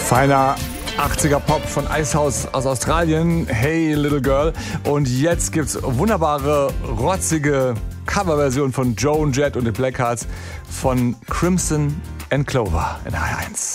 Feiner 80er Pop von Icehouse aus Australien, Hey Little Girl. Und jetzt gibt's wunderbare, rotzige Coverversion von Joan Jett und den Blackhearts von Crimson and Clover in HR1.